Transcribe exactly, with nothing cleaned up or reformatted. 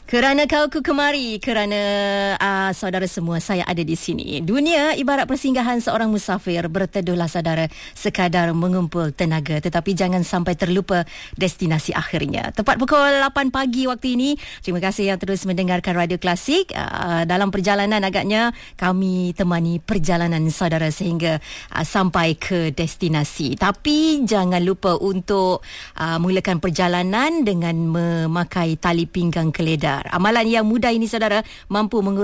Kerana kau ku kemari, kerana uh, saudara semua, saya ada di sini. Dunia ibarat persinggahan seorang musafir. Berteduhlah saudara, sekadar mengumpul tenaga. Tetapi jangan sampai terlupa destinasi akhirnya. Tepat pukul lapan pagi waktu ini. Terima kasih yang terus mendengarkan Radio Klasik. Uh, dalam perjalanan agaknya kami temani perjalanan saudara sehingga uh, sampai ke destinasi. Tapi jangan lupa untuk uh, mulakan perjalanan dengan memakai tali pinggang keledar. Amalan yang mudah ini saudara mampu mengurangkan